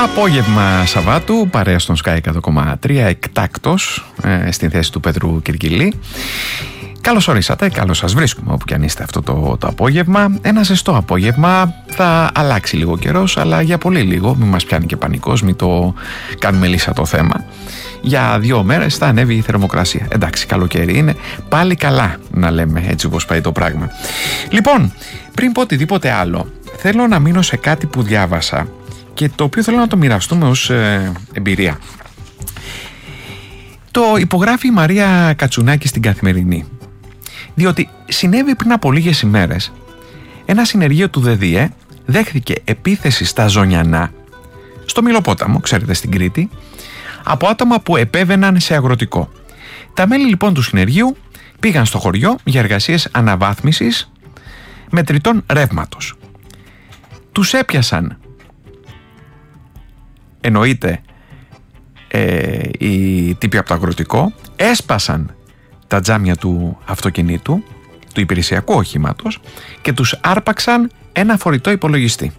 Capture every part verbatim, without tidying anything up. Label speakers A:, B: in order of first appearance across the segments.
A: Απόγευμα Σαββάτου, παρέα στον Sky εκατό κόμμα τρία, εκτάκτος ε, στην θέση του Πέτρου Κυρκυλή. Καλώς ορίσατε, καλώς σας βρίσκουμε όπου κι αν είστε αυτό το, το απόγευμα. Ένα ζεστό απόγευμα, θα αλλάξει λίγο καιρός, αλλά για πολύ λίγο, μην μας πιάνει και πανικός, μην το κάνουμε λύσα το θέμα. Για δύο μέρες θα ανέβει η θερμοκρασία. Εντάξει, καλοκαίρι είναι, πάλι καλά να λέμε, έτσι όπως πάει το πράγμα. Λοιπόν, πριν πω οτιδήποτε άλλο, θέλω να μείνω σε κάτι που διάβασα και το οποίο θέλω να το μοιραστούμε ως ε, εμπειρία. Το υπογράφει η Μαρία Κατσουνάκη στην Καθημερινή, διότι συνέβη πριν από λίγες ημέρες ένα συνεργείο του ΔΕΔΙΕ δέχθηκε επίθεση στα Ζωνιανά, στο Μυλοπόταμο, ξέρετε, στην Κρήτη, από άτομα που επέβαιναν σε αγροτικό. Τα μέλη λοιπόν του συνεργείου πήγαν στο χωριό για εργασίες αναβάθμισης μετρητών ρεύματος. Τους έπιασαν, εννοείται, ε, οι τύποι από το αγροτικό, έσπασαν τα τζάμια του αυτοκινήτου, του υπηρεσιακού οχήματος, και τους άρπαξαν ένα φορητό υπολογιστή.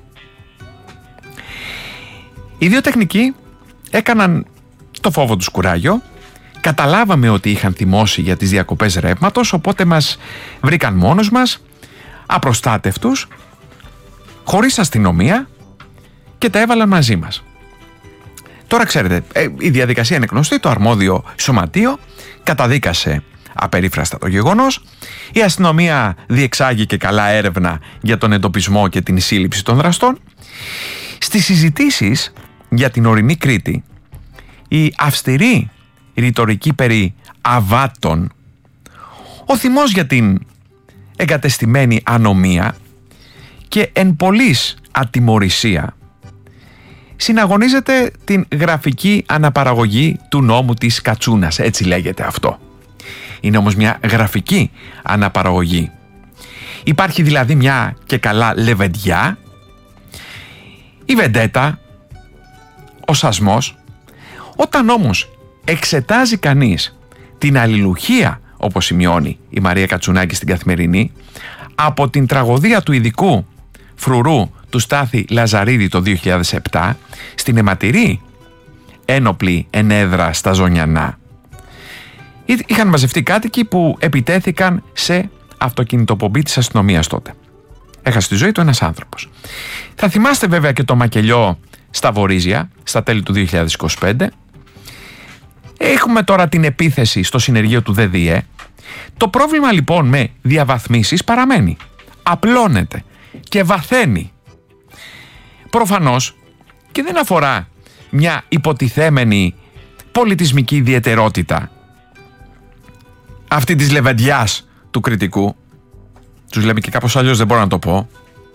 A: Οι δύο τεχνικοί έκαναν το φόβο τους κουράγιο. Καταλάβαμε ότι είχαν θυμώσει για τις διακοπές ρεύματος, οπότε μας βρήκαν μόνος μας, απροστάτευτους, χωρίς αστυνομία, και τα έβαλαν μαζί μας. Τώρα ξέρετε, η διαδικασία είναι γνωστή, το αρμόδιο σωματείο καταδίκασε απερίφραστα το γεγονός, η αστυνομία διεξάγει και καλά έρευνα για τον εντοπισμό και την σύλληψη των δραστών. Στις συζητήσεις για την ορεινή Κρήτη, η αυστηρή ρητορική περί αβάτων, ο θυμός για την εγκατεστημένη ανομία και εν πολλής ατιμωρησία συναγωνίζεται την γραφική αναπαραγωγή του νόμου της Κατσούνας, έτσι λέγεται αυτό. Είναι όμως μια γραφική αναπαραγωγή. Υπάρχει δηλαδή μια και καλά λεβεντιά, η βεντέτα, ο σασμός. Όταν όμως εξετάζει κανείς την αλληλουχία, όπως σημειώνει η Μαρία Κατσουνάκη στην Καθημερινή, από την τραγωδία του ειδικού φρουρού του Στάθη Λαζαρίδη το δύο χιλιάδες επτά στην αιματηρή ένοπλη ενέδρα στα Ζωνιανά, είχαν μαζευτεί κάτοικοι που επιτέθηκαν σε αυτοκινητοπομπή της αστυνομίας τότε. Έχασε τη ζωή του ένας άνθρωπος. Θα θυμάστε βέβαια και το μακελιό στα Βορίζια στα τέλη του δύο χιλιάδες είκοσι πέντε. Έχουμε τώρα την επίθεση στο συνεργείο του ΔΕΔΙΕ. Το πρόβλημα λοιπόν με διαβαθμίσεις παραμένει. Απλώνεται και βαθαίνει. Προφανώς και δεν αφορά μια υποτιθέμενη πολιτισμική ιδιαιτερότητα αυτή της λεβεντιάς του κριτικού. Τους λέμε και κάπως αλλιώς, δεν μπορώ να το πω.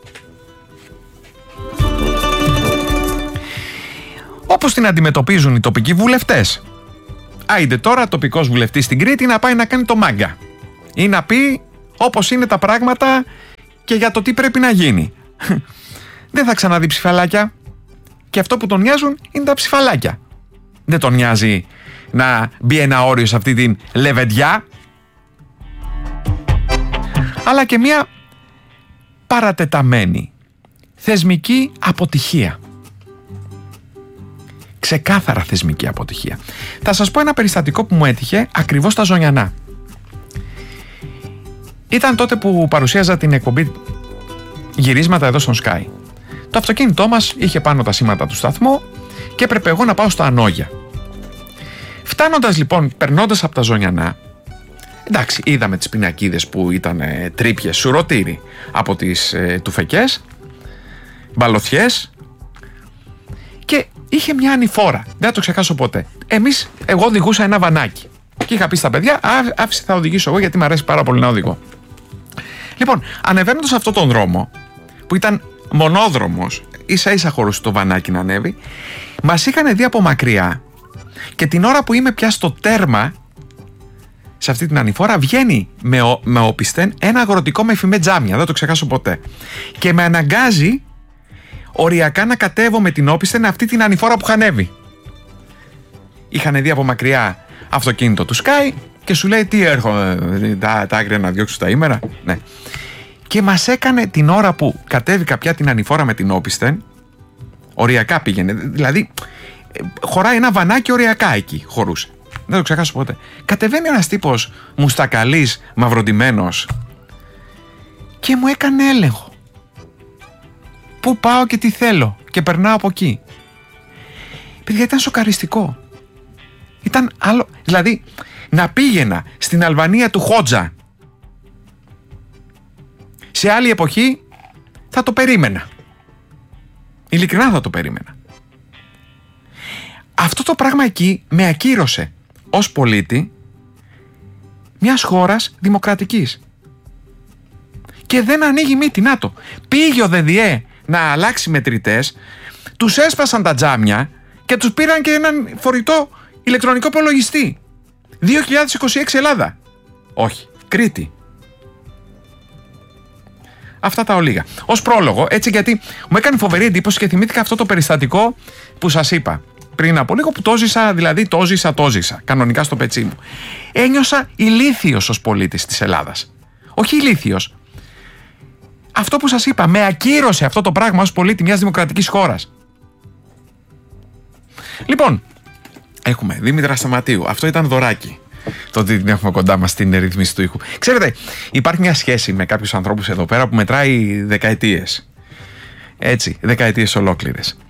A: Όπως την αντιμετωπίζουν οι τοπικοί βουλευτές. Άιντε τώρα τοπικός βουλευτής στην Κρήτη να πάει να κάνει το μάγκα ή να πει όπως είναι τα πράγματα και για το τι πρέπει να γίνει. Δεν θα ξαναδεί ψηφαλάκια. Και αυτό που τον νοιάζουν είναι τα ψηφαλάκια. Δεν τον νοιάζει να μπει ένα όριο σε αυτή την λεβεντιά. Αλλά και μια παρατεταμένη θεσμική αποτυχία. Ξεκάθαρα θεσμική αποτυχία. Θα σας πω ένα περιστατικό που μου έτυχε ακριβώς στα Ζωνιανά. Ήταν τότε που παρουσίαζα την εκπομπή γυρίσματα εδώ στον Sky. Το αυτοκίνητό μας είχε πάνω τα σήματα του σταθμού και έπρεπε εγώ να πάω στο Ανόγια. Φτάνοντας λοιπόν, περνώντας από τα Ζωνιανά, εντάξει, είδαμε τις πινακίδες που ήταν ε, τρύπιες, σουρωτήρι από τις ε, τουφεκές, μπαλωθιές, και είχε μια ανηφόρα. Δεν θα το ξεχάσω ποτέ. Εμείς, εγώ οδηγούσα ένα βανάκι και είχα πει στα παιδιά, άφησε, θα οδηγήσω εγώ γιατί μου αρέσει πάρα πολύ να οδηγώ. Λοιπόν, ανεβαίνοντας αυτόν τον δρόμο που ήταν μονόδρομος, ίσα ίσα χωρούσε το βανάκι να ανέβει, μας είχαν δει από μακριά και την ώρα που είμαι πια στο τέρμα σε αυτή την ανηφόρα, βγαίνει με, ο, με όπισθεν ένα αγροτικό με φημέ τζάμια, δεν το ξεχάσω ποτέ, και με αναγκάζει οριακά να κατέβω με την όπισθεν αυτή την ανηφόρα που είχα ανέβει. Είχαν δει από μακριά αυτοκίνητο του Sky και σου λέει τι έρχομαι, τα, τα άγρια να διώξω τα ήμερα. Ναι. Και μας έκανε την ώρα που κατέβηκα πια την ανηφόρα με την όπισθεν, Οριακά πήγαινε. Δηλαδή, χωράει ένα βανάκι οριακά εκεί. Χωρούσε. Δεν το ξεχάσω ποτέ. Κατεβαίνει ένας τύπος μουστακαλής, μαυροντημένος, και μου έκανε έλεγχο. Πού πάω και τι θέλω. Και περνάω από εκεί. Παιδιά, ήταν σοκαριστικό. Ήταν άλλο. Δηλαδή, να πήγαινα στην Αλβανία του Χότζα σε άλλη εποχή, θα το περίμενα. Ειλικρινά θα το περίμενα. Αυτό το πράγμα εκεί με ακύρωσε ως πολίτη μιας χώρας δημοκρατικής. Και δεν ανοίγει μύτη. Να το. Πήγε ο ΔΔΕ να αλλάξει μετρητές, τους έσπασαν τα τζάμια και τους πήραν και έναν φορητό ηλεκτρονικό υπολογιστή. δύο χιλιάδες είκοσι έξι Ελλάδα. Όχι, Κρήτη. Αυτά τα ολίγα. Ως πρόλογο, έτσι, γιατί μου έκανε φοβερή εντύπωση και θυμήθηκα αυτό το περιστατικό που σας είπα πριν από λίγο, που το ζήσα, δηλαδή το ζήσα, το ζήσα, κανονικά στο πετσί μου. Ένιωσα ηλίθιος ως πολίτης της Ελλάδας. Όχι ηλίθιος. Αυτό που σας είπα, με ακύρωσε αυτό το πράγμα ως πολίτη μιας δημοκρατικής χώρας. Λοιπόν, έχουμε Δήμητρα Σταματίου. Αυτό ήταν δωράκι. Το ότι την έχουμε κοντά μας στην ρύθμιση του ήχου. Ξέρετε, υπάρχει μια σχέση με κάποιους ανθρώπους εδώ πέρα που μετράει δεκαετίες. Έτσι, δεκαετίες ολόκληρες.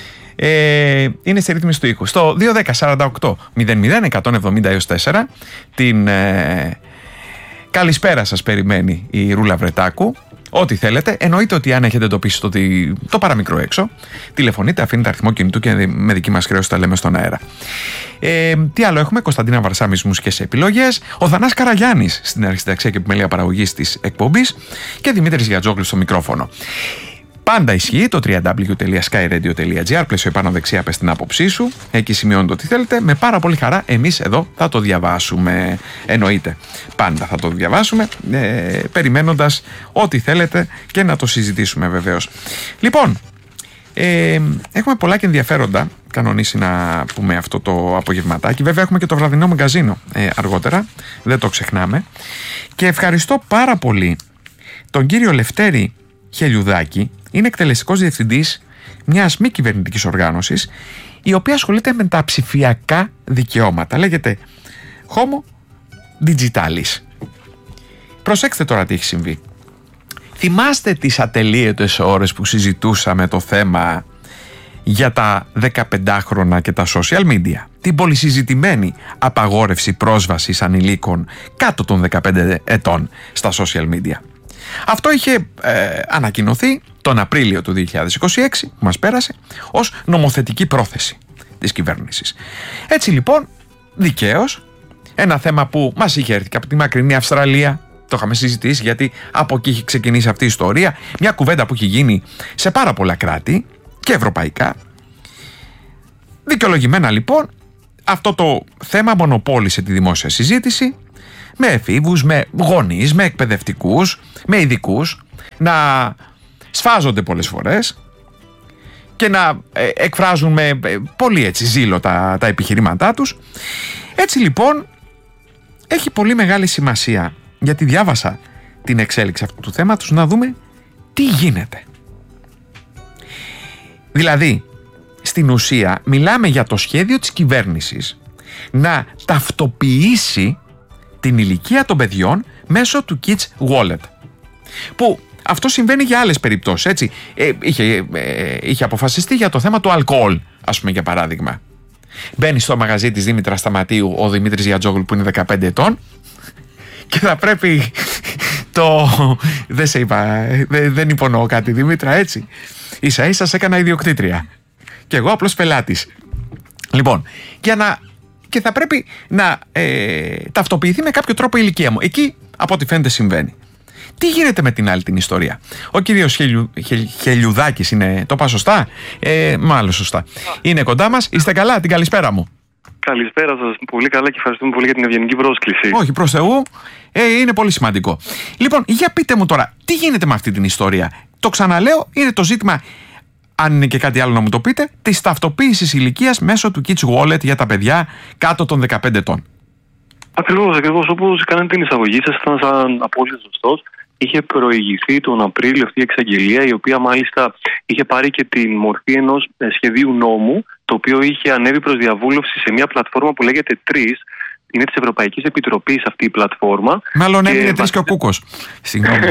A: Ε, είναι στη ρύθμιση του ήχου. Στο δύο δέκα σαράντα οκτώ μηδέν μηδέν εκατόν εβδομήντα έως τέσσερα την ε, καλησπέρα σας περιμένει η Ρούλα Βρετάκου. Ό,τι θέλετε. Εννοείται ότι αν έχετε εντοπίσει το, το παραμικρό έξω, τηλεφωνείτε, αφήνετε αριθμό κινητού και με δική μας χρέωση τα λέμε στον αέρα. Ε, τι άλλο έχουμε? Κωνσταντίνα Βαρσάμις, μουσικές επιλογές. Ο Θανάς Καραγιάννης στην αρχισυνταξία και επιμέλεια παραγωγής της εκπομπής και Δημήτρης Γιατζόγλου στο μικρόφωνο. Πάντα ισχύει το double-u double-u double-u τελεία sky radio τελεία gr, πλαίσιο επάνω δεξιά, πες την άποψή σου. Εκεί σημειώνετε ό,τι θέλετε. Με πάρα πολύ χαρά εμείς εδώ θα το διαβάσουμε. Εννοείται. Πάντα θα το διαβάσουμε, ε, περιμένοντας ό,τι θέλετε και να το συζητήσουμε βεβαίως. Λοιπόν, ε, έχουμε πολλά και ενδιαφέροντα κανονίσει να πούμε αυτό το απογευματάκι. Βέβαια έχουμε και το βραδινό μαγκαζίνο ε, αργότερα. Δεν το ξεχνάμε. Και ευχαριστώ πάρα πολύ τον κύριο Λευτέρη Χελιουδάκη. Είναι εκτελεστικός διευθυντής μιας μη κυβερνητικής οργάνωσης, η οποία ασχολείται με τα ψηφιακά δικαιώματα. Λέγεται Homo Digitalis. Προσέξτε τώρα τι έχει συμβεί. Θυμάστε τις ατελείωτες ώρες που συζητούσαμε το θέμα για τα δεκαπεντάχρονα και τα social media? Την πολυσυζητημένη απαγόρευση πρόσβασης ανηλίκων κάτω των δεκαπέντε ετών στα social media. Αυτό είχε ε, ανακοινωθεί τον Απρίλιο του δύο χιλιάδες είκοσι έξι, που μας πέρασε, ως νομοθετική πρόθεση της κυβέρνησης. Έτσι λοιπόν, δικαίως, ένα θέμα που μας είχε έρθει και από τη μακρινή Αυστραλία, το είχαμε συζητήσει γιατί από εκεί έχει ξεκινήσει αυτή η ιστορία, μια κουβέντα που έχει γίνει σε πάρα πολλά κράτη και ευρωπαϊκά. Δικαιολογημένα λοιπόν, αυτό το θέμα μονοπόλησε τη δημόσια συζήτηση, με εφήβους, με γονείς, με εκπαιδευτικούς, με ειδικούς, να σφάζονται πολλές φορές και να ε, εκφράζουν με ε, πολύ έτσι ζήλο τα, τα επιχειρήματά τους. Έτσι λοιπόν έχει πολύ μεγάλη σημασία, γιατί διάβασα την εξέλιξη αυτού του θέματος, να δούμε τι γίνεται. Δηλαδή, στην ουσία μιλάμε για το σχέδιο της κυβέρνησης να ταυτοποιήσει την ηλικία των παιδιών μέσω του Kids Wallet. Που αυτό συμβαίνει για άλλες περιπτώσεις, έτσι. Ε, είχε, ε, είχε αποφασιστεί για το θέμα του αλκοόλ, ας πούμε, για παράδειγμα. Μπαίνει στο μαγαζί της Δήμητρας Σταματίου ο Δημήτρης Γιατζόγλου που είναι δεκαπέντε ετών και θα πρέπει το... Δεν σε είπα, δεν, δεν υπονοώ κάτι, Δήμητρα, έτσι. Ίσα ίσα σε έκανα ιδιοκτήτρια και εγώ απλώς πελάτης. Λοιπόν, για να... και θα πρέπει να ε, ταυτοποιηθεί με κάποιο τρόπο η ηλικία μου. Εκεί, από ό,τι φαίνεται, συμβαίνει. Τι γίνεται με την άλλη την ιστορία? Ο κύριος Χελιου, Χελ, Χελιουδάκης είναι, το είπα σωστά? Ε, μάλλον σωστά. Είναι κοντά μας. Είστε καλά? Την καλησπέρα μου.
B: Καλησπέρα σας. Πολύ καλά και ευχαριστούμε πολύ για την ευγενική πρόσκληση.
A: Όχι, προς Θεού. Ε, είναι πολύ σημαντικό. Λοιπόν, για πείτε μου τώρα, τι γίνεται με αυτή την ιστορία? Το ξαναλέω, είναι το ζήτημα, αν είναι και κάτι άλλο να μου το πείτε, της ταυτοποίησης ηλικίας μέσω του Kids Wallet για τα παιδιά κάτω των δεκαπέντε ετών.
B: Ακριβώς, ακριβώς όπως κάνετε την εισαγωγή σας, ήταν σαν απόλυτα σωστός. είχε προηγηθεί τον Απρίλιο αυτή η εξαγγελία, η οποία μάλιστα είχε πάρει και την μορφή ενός σχεδίου νόμου, το οποίο είχε ανέβει προς διαβούλευση σε μια πλατφόρμα που λέγεται τρεις. Είναι της Ευρωπαϊκής Επιτροπής αυτή η πλατφόρμα.
A: Μάλλον έμεινε τρεις και ο Κούκος. Συγγνώμη.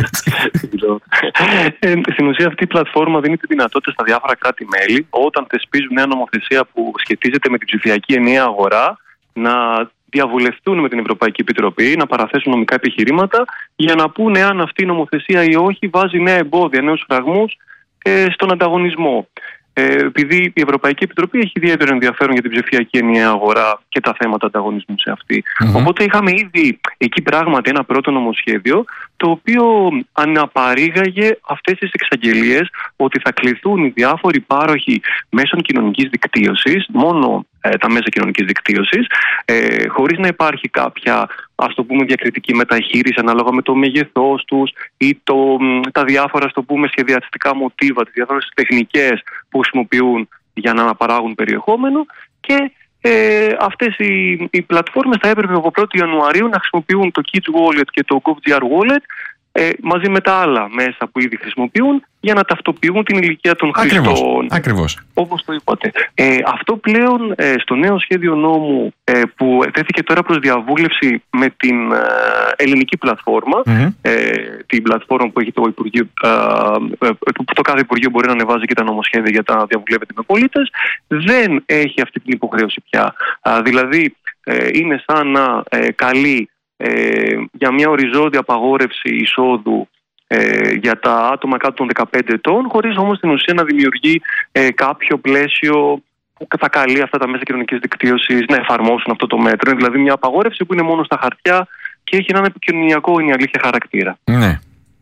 B: Στην ουσία αυτή η πλατφόρμα δίνει τη δυνατότητα στα διάφορα κράτη-μέλη, όταν θεσπίζουν νέα νομοθεσία που σχετίζεται με την ψηφιακή ενιαία αγορά, να διαβουλευτούν με την Ευρωπαϊκή Επιτροπή, να παραθέσουν νομικά επιχειρήματα για να πούνε αν αυτή η νομοθεσία ή όχι βάζει νέα εμπόδια, νέους φραγμούς ε, στον ανταγωνισμό. Ε, επειδή η Ευρωπαϊκή Επιτροπή έχει ιδιαίτερο ενδιαφέρον για την ψηφιακή ενιαία αγορά και τα θέματα ανταγωνισμού σε αυτή. Mm-hmm. Οπότε είχαμε ήδη εκεί πράγματι ένα πρώτο νομοσχέδιο, το οποίο αναπαρήγαγε αυτές τις εξαγγελίες ότι θα κληθούν οι διάφοροι πάροχοι μέσων κοινωνικής δικτύωσης, μόνο ε, τα μέσα κοινωνικής δικτύωσης, ε, χωρίς να υπάρχει κάποια, ας το πούμε, διακριτική μεταχείριση ανάλογα με το μέγεθός τους ή το, τα διάφορα, ας το πούμε, σχεδιαστικά μοτίβα, τις διάφορες τεχνικές που χρησιμοποιούν για να αναπαράγουν περιεχόμενο, και ε, αυτές οι, οι πλατφόρμες θα έπρεπε από πρώτη Ιανουαρίου να χρησιμοποιούν το Kids Wallet και το GovGR Wallet ε, μαζί με τα άλλα μέσα που ήδη χρησιμοποιούν, για να ταυτοποιούν την ηλικία των χρηστών.
A: Ακριβώς.
B: Όπως το είπατε. Ε, αυτό πλέον ε, στο νέο σχέδιο νόμου ε, που τέθηκε τώρα προς διαβούλευση με την ε, ελληνική πλατφόρμα, mm-hmm. ε, την πλατφόρμα που έχει το Υπουργείο, ε, ε, που το κάθε Υπουργείο μπορεί να ανεβάζει και τα νομοσχέδια για να διαβουλεύεται με πολίτες, δεν έχει αυτή την υποχρέωση πια. Α, δηλαδή ε, είναι σαν να ε, καλεί ε, για μια οριζόντια απαγόρευση εισόδου Ε, για τα άτομα κάτω των δεκαπέντε ετών, χωρίς όμως στην ουσία να δημιουργεί ε, κάποιο πλαίσιο που θα καλεί αυτά τα μέσα κοινωνικής δικτύωσης να εφαρμόσουν αυτό το μέτρο. Είναι δηλαδή μια απαγόρευση που είναι μόνο στα χαρτιά και έχει έναν επικοινωνιακό, είναι η αλήθεια, χαρακτήρα.
A: Ναι.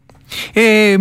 A: Ε,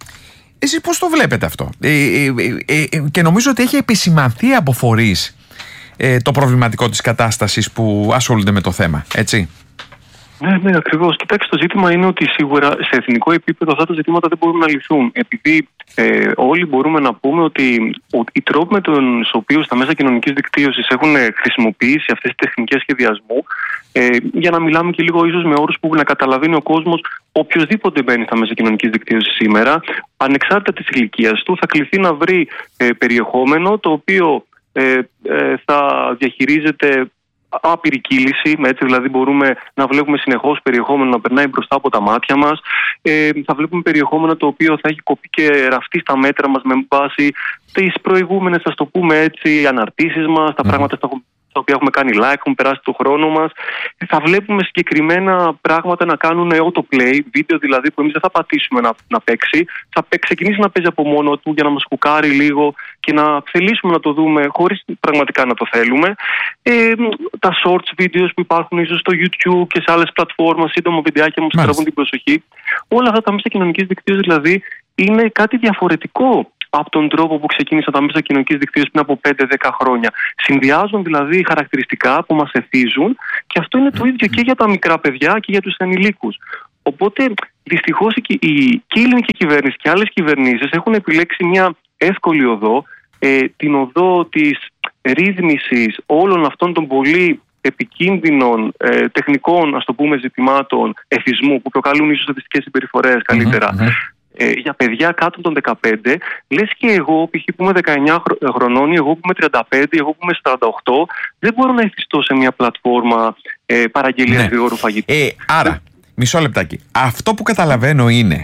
A: εσείς πώς το βλέπετε αυτό? Ε, ε, ε, ε, και νομίζω ότι έχει επισημανθεί από φορείς ε, το προβληματικό της κατάστασης που ασχολούνται με το θέμα, έτσι?
B: Ναι, ναι, ακριβώς. Κοιτάξτε, το ζήτημα είναι ότι σίγουρα σε εθνικό επίπεδο αυτά τα ζητήματα δεν μπορούν να λυθούν. Επειδή ε, όλοι μπορούμε να πούμε ότι ο, οι τρόποι με τους οποίους τα μέσα κοινωνικής δικτύωσης έχουν χρησιμοποιήσει αυτές τις τεχνικές σχεδιασμού, ε, για να μιλάμε και λίγο ίσως με όρους που να καταλαβαίνει ο κόσμος, οποιοδήποτε μπαίνει στα μέσα κοινωνικής δικτύωσης σήμερα, ανεξάρτητα της ηλικίας του, θα κληθεί να βρει ε, περιεχόμενο το οποίο ε, ε, θα διαχειρίζεται άπειρη κύληση, έτσι, δηλαδή μπορούμε να βλέπουμε συνεχώς περιεχόμενο να περνάει μπροστά από τα μάτια μας. Ε, θα βλέπουμε περιεχόμενο το οποίο θα έχει κοπεί και ραφτεί στα μέτρα μας με βάση τις προηγούμενες, ας το πούμε έτσι, αναρτήσεις μας, τα mm. πράγματα στα τα οποία έχουμε κάνει like, έχουμε περάσει το χρόνο μας. Θα βλέπουμε συγκεκριμένα πράγματα να κάνουν autoplay, βίντεο δηλαδή που εμείς δεν θα πατήσουμε να, να παίξει, θα ξεκινήσει να παίζει από μόνο του για να μας κουκάρει λίγο και να θελήσουμε να το δούμε χωρίς πραγματικά να το θέλουμε. Ε, τα shorts videos που υπάρχουν ίσως στο YouTube και σε άλλες πλατφόρμες, σύντομα βιντεάκια μας τραβούν την προσοχή. Όλα αυτά τα μέσα κοινωνικής δικτύωσης δηλαδή είναι κάτι διαφορετικό από τον τρόπο που ξεκίνησαν τα μέσα κοινωνικής δικτύωσης πριν από πέντε δέκα χρόνια. Συνδυάζουν δηλαδή χαρακτηριστικά που μας εθίζουν, και αυτό είναι το ίδιο και για τα μικρά παιδιά και για τους ενηλίκους. Οπότε δυστυχώς η, η, και η ελληνική κυβέρνηση και άλλες κυβερνήσεις έχουν επιλέξει μια εύκολη οδό, ε, την οδό της ρύθμισης όλων αυτών των πολύ επικίνδυνων ε, τεχνικών, ας το πούμε, ζητημάτων εθισμού που προκαλούν ίσως στατιστικές συμπεριφορές καλύτερα. Mm-hmm. Ε, για παιδιά κάτω των δεκαπέντε, λες και εγώ, π.χ. που είμαι δεκαεννιά χρονών, εγώ που είμαι τριάντα πέντε, εγώ που είμαι σαράντα οκτώ, δεν μπορώ να εθιστώ σε μια πλατφόρμα ε, παραγγελίας γρήγορου φαγητού.
A: Ε, άρα, μισό λεπτάκι. Αυτό που καταλαβαίνω είναι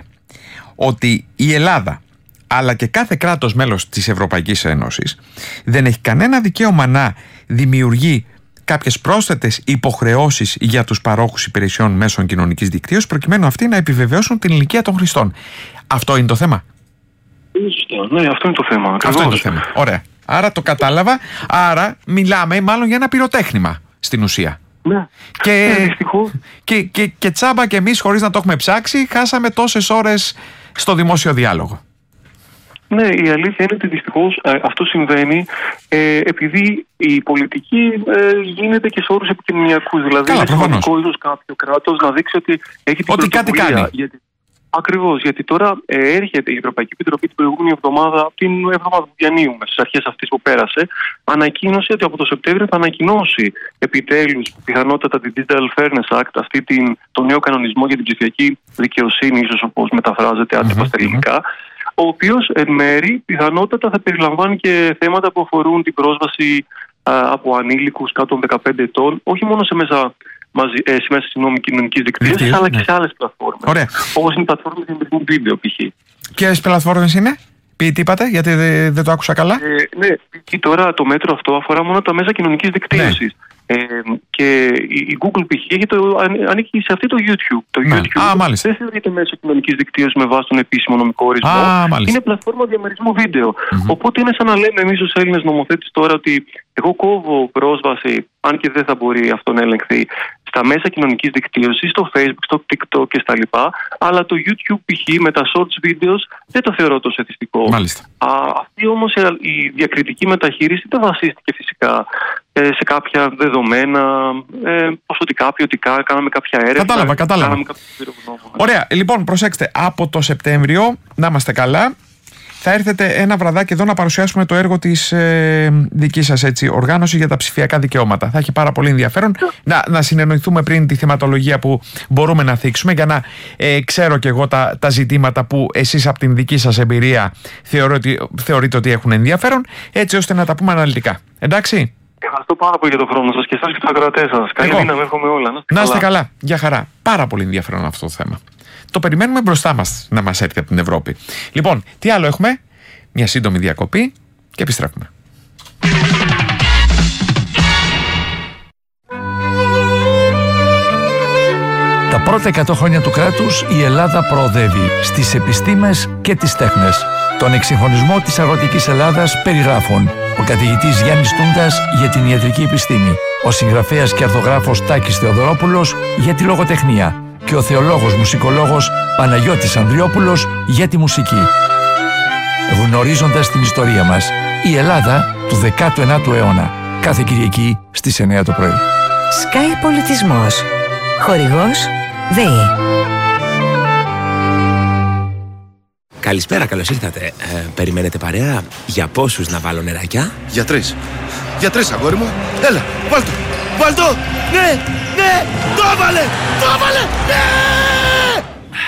A: ότι η Ελλάδα, αλλά και κάθε κράτος μέλος της Ευρωπαϊκής Ένωσης, δεν έχει κανένα δικαίωμα να δημιουργεί κάποιες πρόσθετες υποχρεώσεις για τους παρόχους υπηρεσιών μέσων κοινωνικής δικτύωσης, προκειμένου αυτοί να επιβεβαιώσουν την ηλικία των χρηστών. Αυτό είναι το θέμα.
B: Ναι, αυτό είναι το θέμα. Ακριβώς.
A: Αυτό είναι το θέμα. Ωραία. Άρα το κατάλαβα. Άρα μιλάμε μάλλον για ένα πυροτέχνημα στην ουσία.
B: Ναι.
A: Και,
B: ναι,
A: και, και, και τσάμπα και εμείς, χωρίς να το έχουμε ψάξει, χάσαμε τόσες ώρες στο δημόσιο διάλογο.
B: Ναι, η αλήθεια είναι ότι δυστυχώς ε, αυτό συμβαίνει ε, επειδή η πολιτική ε, γίνεται και σε όρους επικοινωνιακούς. Δηλαδή, είναι σημαντικό ίσως κάποιο κράτος να δείξει ότι έχει την
A: ότι κάτι κάνει.
B: Γιατί, Ακριβώς, γιατί τώρα ε, έρχεται η Ευρωπαϊκή Επιτροπή την προηγούμενη εβδομάδα, την εβδομάδα που διανύουμε, στις αρχές αυτής που πέρασε, ανακοίνωσε ότι από το Σεπτέμβριο θα ανακοινώσει επιτέλους πιθανότατα την Digital Fairness Act, αυτή την, το νέο κανονισμό για την ψηφιακή δικαιοσύνη, ίσως όπως μεταφράζεται άτυπα mm-hmm. στα ελληνικά, ο οποίος εν μέρη πιθανότατα θα περιλαμβάνει και θέματα που αφορούν την πρόσβαση α, από ανήλικους κάτω των δεκαπέντε ετών, όχι μόνο σε μέσα. Μαζί, ε, σε μέσα στην κοινωνική δικτύωση, αλλά και
A: ναι.
B: σε άλλες πλατφόρμες. Όπως είναι οι πλατφόρμες για βίντεο, π.χ.
A: Ποιες πλατφόρμες είναι, τι είπατε, γιατί δεν, δεν το άκουσα καλά.
B: Ε, ναι, και τώρα το μέτρο αυτό αφορά μόνο τα μέσα κοινωνικής δικτύωσης. Ναι. Ε, και η Google π.χ. ανήκει σε αυτή το YouTube. Το
A: ναι.
B: YouTube
A: Α,
B: δεν θεωρείται μέσω κοινωνικής δικτύωσης με βάση τον επίσημο νομικό ορισμό.
A: Α,
B: είναι πλατφόρμα διαμερισμού βίντεο.
A: Mm-hmm.
B: Οπότε είναι σαν να λέμε εμείς ως Έλληνες νομοθέτες τώρα ότι εγώ κόβω πρόσβαση, αν και δεν θα μπορεί αυτό να ελεγχθεί, στα μέσα κοινωνικής δικτύωσης, στο Facebook, στο TikTok και στα λοιπά, αλλά το YouTube π.χ. με τα shorts videos δεν το θεωρώ τόσο εθιστικό.
A: Μάλιστα.
B: Α, αυτή όμως η διακριτική μεταχείριση δεν βασίστηκε φυσικά ε, σε κάποια δεδομένα, ε, ποσοτικά, ποιοτικά, κάναμε κάποια έρευνα.
A: Κατάλαβα, κατάλαβα. Ωραία, λοιπόν, προσέξτε, από το Σεπτέμβριο, να είμαστε καλά, θα έρθετε ένα βραδάκι εδώ να παρουσιάσουμε το έργο της ε, δικής σας έτσι, οργάνωση για τα ψηφιακά δικαιώματα. Θα έχει πάρα πολύ ενδιαφέρον να, να συνεννοηθούμε πριν τη θεματολογία που μπορούμε να θίξουμε για να ε, ξέρω και εγώ τα, τα ζητήματα που εσείς από την δική σας εμπειρία θεωρείτε, θεωρείτε ότι έχουν ενδιαφέρον, έτσι ώστε να τα πούμε αναλυτικά. Εντάξει.
B: Ευχαριστώ πάρα πολύ για τον χρόνο σας και εσάς και τους ακροατές σας. Καλή δύναμη, εύχομαι όλα. Να είστε,
A: να είστε καλά. καλά. Για χαρά. Πάρα πολύ ενδιαφέρον αυτό το θέμα. Το περιμένουμε μπροστά μας να μας έρθει από την Ευρώπη. Λοιπόν, τι άλλο έχουμε? Μια σύντομη διακοπή και επιστρέφουμε.
C: Τα πρώτα εκατό χρόνια του κράτους η Ελλάδα προοδεύει στις επιστήμες και τις τέχνες. Τον εξυγχρονισμό της αγροτικής Ελλάδας περιγράφουν ο καθηγητής Γιάννης Τούντας για την ιατρική επιστήμη, ο συγγραφέας και αρθογράφος Τάκης Θεοδωρόπουλος για τη λογοτεχνία και ο θεολόγος μουσικολόγος Παναγιώτης Ανδριόπουλος για τη μουσική. Γνωρίζοντας την ιστορία μας, η Ελλάδα του δέκατου ενάτου αιώνα. Κάθε Κυριακή στις εννιά το πρωί.
D: Sky Πολιτισμός. Χορηγός ΔΕΗ.
E: Καλησπέρα, καλώς ήρθατε. Ε, περιμένετε παρέα? Για πόσους να βάλω νεράκια?
F: Για τρεις. Για τρεις, αγόρι μου. Έλα, βάλ' το. Βάλ' το. Ναι, ναι, το έβαλε, το έβαλε, ναι!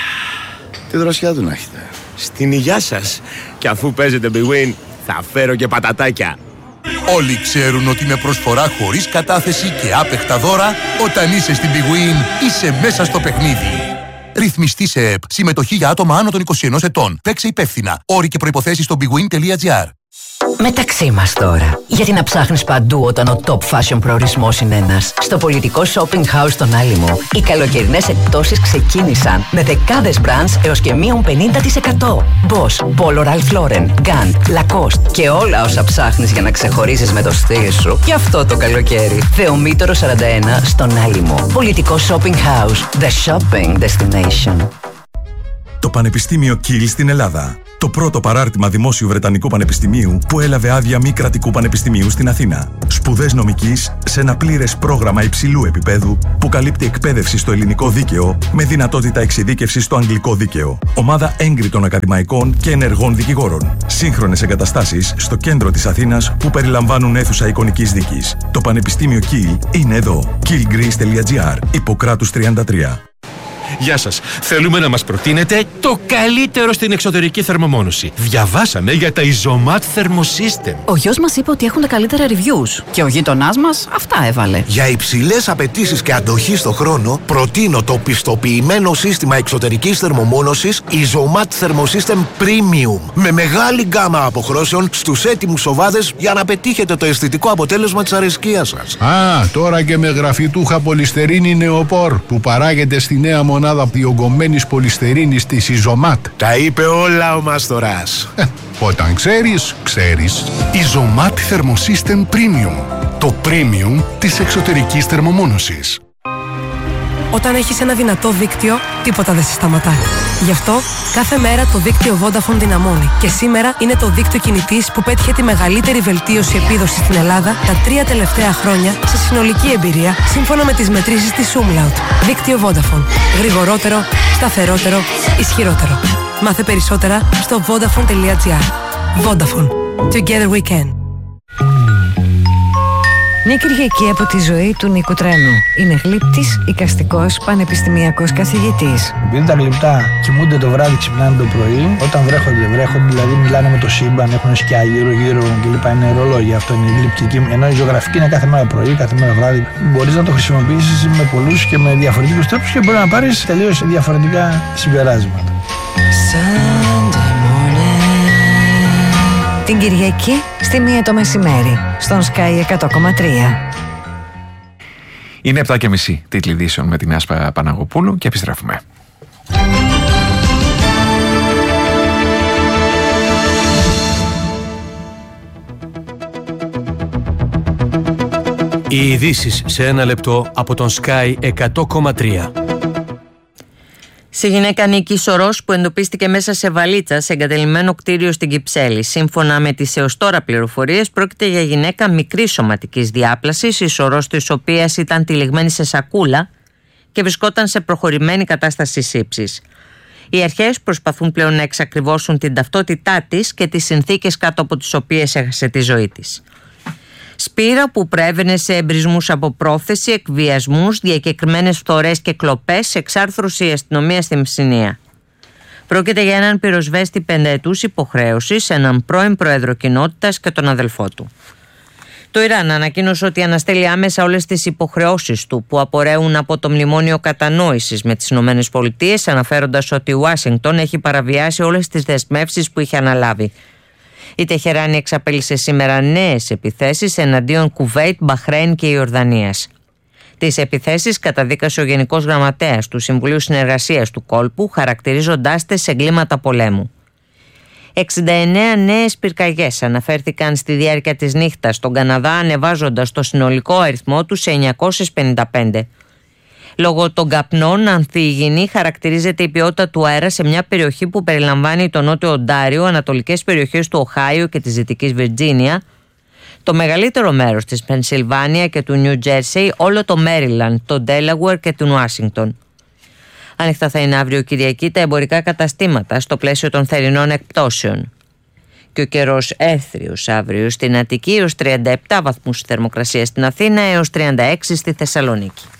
F: Τι δροσιά του να έχετε.
E: Στην υγειά σας. Και αφού παίζετε Big Win, θα φέρω και πατατάκια.
G: Όλοι ξέρουν ότι με προσφορά χωρίς κατάθεση και άπεχτα δώρα, όταν είσαι στην Big Win, είσαι μέσα στο παιχνίδι. Ρυθμιστή σε ΕΠ. Συμμετοχή για άτομα άνω των είκοσι ενός ετών. Παίξε υπεύθυνα. Όροι και προϋποθέσεις στο big win τελεία gr.
D: Μεταξύ μας τώρα. Γιατί να ψάχνεις παντού όταν ο top fashion προορισμός είναι ένας. Στο πολιτικό shopping house στον Άλυμο, οι καλοκαιρινές εκπτώσεις ξεκίνησαν με δεκάδες brands έως και μείον πενήντα τοις εκατό. Boss, Polo Ralph Lauren, Gant, Lacoste και όλα όσα ψάχνεις για να ξεχωρίσεις με το στυλ σου και αυτό το καλοκαίρι. Θεομήτωρο σαράντα ένα στον Άλυμο. Πολιτικό shopping house. The shopping destination.
H: Το Πανεπιστήμιο Kiel στην Ελλάδα. Το πρώτο παράρτημα δημόσιου Βρετανικού Πανεπιστημίου που έλαβε άδεια μη κρατικού πανεπιστημίου στην Αθήνα. Σπουδές νομικής σε ένα πλήρες πρόγραμμα υψηλού επίπεδου που καλύπτει εκπαίδευση στο ελληνικό δίκαιο με δυνατότητα εξειδίκευση στο αγγλικό δίκαιο. Ομάδα έγκριτων ακαδημαϊκών και ενεργών δικηγόρων. Σύγχρονες εγκαταστάσεις στο κέντρο της Αθήνας που περιλαμβάνουν αίθουσα εικονικής δίκης. Το Πανεπιστήμιο Kiel είναι εδώ. kiel greece τελεία gr. Ιπποκράτους τριάντα τρία.
I: Γεια σας. Θέλουμε να μας προτείνετε το καλύτερο στην εξωτερική θερμομόνωση. Διαβάσαμε για τα Isomat Thermosystem.
J: Ο γιος μας είπε ότι έχουν τα καλύτερα reviews και ο γείτονάς μας αυτά έβαλε.
K: Για υψηλές απαιτήσεις και αντοχή στο χρόνο, προτείνω το πιστοποιημένο σύστημα εξωτερικής θερμομόνωσης Isomat Thermosystem Premium. Με μεγάλη γκάμα αποχρώσεων στους έτοιμους σοβάδες για να πετύχετε το αισθητικό αποτέλεσμα της αρεσκίας σας.
L: Α, τώρα και με γραφιτούχα πολυστερίνη νεοπόρ που παράγεται στη νέα μονάδα διογκωμένης πολυστερίνης της Isomat.
K: Τα είπε όλα ο Μαστοράς.
L: Ε, όταν ξέρεις, ξέρεις.
M: Isomat Thermosystem Premium. Το premium της εξωτερικής θερμομόνωσης. Όταν έχεις ένα δυνατό δίκτυο, τίποτα δεν σε σταματά. Γι' αυτό, κάθε μέρα το δίκτυο Vodafone δυναμώνει. Και σήμερα είναι το δίκτυο κινητής που πέτυχε τη μεγαλύτερη βελτίωση επίδοσης στην Ελλάδα τα τρία τελευταία χρόνια σε συνολική εμπειρία, σύμφωνα με τις μετρήσεις της Umlaut. Δίκτυο Vodafone. Γρηγορότερο, σταθερότερο, ισχυρότερο. Μάθε περισσότερα στο vodafone.gr. Vodafone. Together we can.
N: Μια Κυριακή από τη ζωή του Νίκου Τρένου. Είναι γλύπτης, εικαστικός, πανεπιστημιακός καθηγητής.
O: Επειδή τα γλυπτά κοιμούνται το βράδυ, ξυπνάνε το πρωί, όταν βρέχονται, βρέχονται, δηλαδή μιλάνε με το σύμπαν, έχουν σκιά γύρω-γύρω κλπ. Είναι ρολόγια, αυτό είναι η γλυπτική. Ενώ η ζωγραφική είναι κάθε μέρα πρωί, κάθε μέρα βράδυ. Μπορείς να το χρησιμοποιήσεις με πολλούς και με διαφορετικούς τρόπους και μπορεί να πάρεις τελείως διαφορετικά συμπεράσματα.
N: Την Κυριακή στη μία το μεσημέρι, στον Sky εκατό κόμμα τρία.
A: Είναι επτά και μισή τίτλοι ειδήσεων με την Άσπα Παναγοπούλου και επιστρέφουμε.
P: Οι ειδήσεις σε ένα λεπτό από τον Sky εκατό κόμμα τρία.
Q: Σε γυναίκα Νίκη Σωρός που εντοπίστηκε μέσα σε βαλίτσα σε εγκατελειμμένο κτίριο στην Κυψέλη. Σύμφωνα με τις έως τώρα πληροφορίες, πρόκειται για γυναίκα μικρής σωματικής διάπλασης, η Σωρός της οποίας ήταν τυλιγμένη σε σακούλα και βρισκόταν σε προχωρημένη κατάσταση σύψης. Οι αρχές προσπαθούν πλέον να εξακριβώσουν την ταυτότητά της και τις συνθήκες κάτω από τις οποίες έχασε τη ζωή της. Σπήρα που προέβαινε σε εμπρισμούς από πρόθεση, εκβιασμούς, διακεκριμένες φθορές και κλοπές, εξάρθρωσε η αστυνομία στη Μεσσηνία. Πρόκειται για έναν πυροσβέστη πενταετούς υποχρέωσης, έναν πρώην πρόεδρο κοινότητας και τον αδελφό του. Το Ιράν ανακοίνωσε ότι αναστέλει άμεσα όλες τις υποχρεώσεις του που απορρέουν από το μνημόνιο κατανόησης με τις ΗΠΑ, αναφέροντας ότι η Ουάσιγκτον έχει παραβιάσει όλες τις δεσμεύσεις που είχε αναλάβει. Η Τεχεράνη εξαπέλυσε σήμερα νέες επιθέσεις εναντίον Κουβέιτ, Μπαχρέιν και Ιορδανίας. Τις επιθέσεις καταδίκασε ο Γενικός Γραμματέας του Συμβουλίου Συνεργασίας του Κόλπου, χαρακτηρίζοντάς τες εγκλήματα πολέμου. εξήντα εννέα νέες πυρκαγιές αναφέρθηκαν στη διάρκεια της νύχτας στον Καναδά, ανεβάζοντας το συνολικό αριθμό του σε εννιακόσιες πενήντα πέντε. Λόγω των καπνών, ανθυγιεινή χαρακτηρίζεται η ποιότητα του αέρα σε μια περιοχή που περιλαμβάνει το Νότιο Οντάριο, ανατολικές περιοχές του Οχάιο και της Δυτικής Βιρτζίνια, το μεγαλύτερο μέρος της Πενσιλβάνια και του Νιου Τζέρσεϊ, όλο το Μέριλαντ, το Ντέλαγουερ και την Ουάσιγκτον. Ανοιχτά θα είναι αύριο Κυριακή τα εμπορικά καταστήματα στο πλαίσιο των θερινών εκπτώσεων. Και ο καιρός έθριος αύριο στην Αττική έως τριάντα επτά βαθμούς θερμοκρασία στην Αθήνα έως τριάντα έξι στη Θεσσαλονίκη.